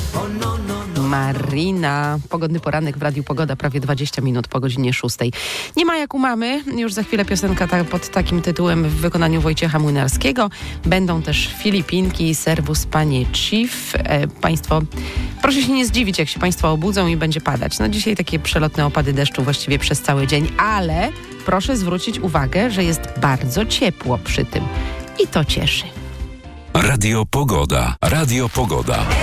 Marina. Pogodny poranek w Radiu Pogoda, prawie 20 minut po godzinie 6. Nie ma jak u mamy. Już za chwilę piosenka pod takim tytułem w wykonaniu Wojciecha Młynarskiego. Będą też Filipinki i Servus Panie Chief. Państwo, proszę się nie zdziwić, jak się Państwo obudzą i będzie padać. No dzisiaj takie przelotne opady deszczu właściwie przez cały dzień, ale proszę zwrócić uwagę, że jest bardzo ciepło przy tym. I to cieszy. Radio Pogoda. Radio Pogoda.